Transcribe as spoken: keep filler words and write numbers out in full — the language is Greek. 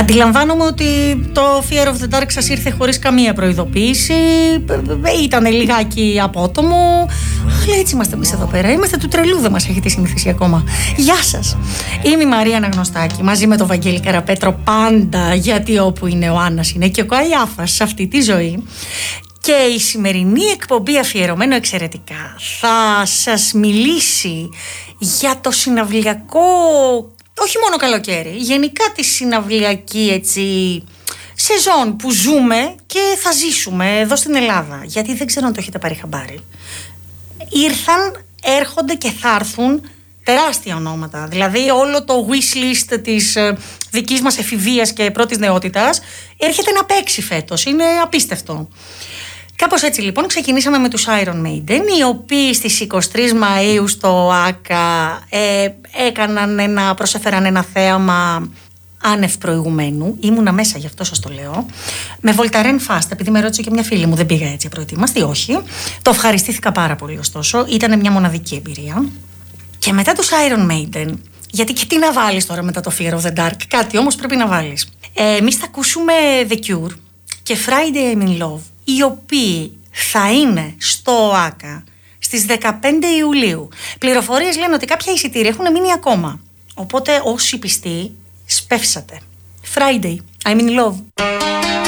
Αντιλαμβάνομαι ότι το Fear of the Dark σας ήρθε χωρίς καμία προειδοποίηση. Ήταν λιγάκι απότομο. Αλλά έτσι είμαστε εμείς εδώ πέρα. Είμαστε του τρελού, δεν μας έχετε συνηθίσει ακόμα. Γεια σας. Είμαι η Μαρία Αναγνωστάκη, μαζί με τον Βαγγέλη Καραπέτρο πάντα, γιατί όπου είναι ο Άννας είναι και ο Καϊάφας σε αυτή τη ζωή. Και η σημερινή εκπομπή, αφιερωμένο εξαιρετικά, θα σας μιλήσει για το συναυλιακό, όχι μόνο καλοκαίρι, γενικά τη συναυλιακή έτσι σεζόν που ζούμε και θα ζήσουμε εδώ στην Ελλάδα. Γιατί δεν ξέρω αν το έχετε πάρει χαμπάρι. Ήρθαν, έρχονται και θα έρθουν τεράστια ονόματα. Δηλαδή όλο το wish list της ε, δικής μας εφηβείας και πρώτης νεότητας έρχεται να παίξει φέτος. Είναι απίστευτο. Κάπως έτσι λοιπόν ξεκινήσαμε με τους Iron Maiden, οι οποίοι στις εικοστή τρίτη Μαΐου στο ΆΚΑ ε, έκαναν ένα, προσέφεραν ένα θέαμα άνευ προηγουμένου. Ήμουνα μέσα, γι' αυτό σας το λέω. Με Voltaren Fast, επειδή με ρώτησε και μια φίλη μου, δεν πήγα έτσι απροετοίμαστη, όχι. Το ευχαριστήθηκα πάρα πολύ, ωστόσο. Ήταν μια μοναδική εμπειρία. Και μετά τους Iron Maiden, γιατί και τι να βάλεις τώρα μετά το Fear of the Dark, κάτι όμως πρέπει να βάλεις. Ε, εμείς θα ακούσουμε The Cure και Friday I'm in Love, οι οποίοι θα είναι στο ΆΚΑ στις δεκαπέντε Ιουλίου. Πληροφορίες λένε ότι κάποια εισιτήρια έχουν μείνει ακόμα. Οπότε όσοι πιστοί, σπεύσατε. Friday I'm in Love.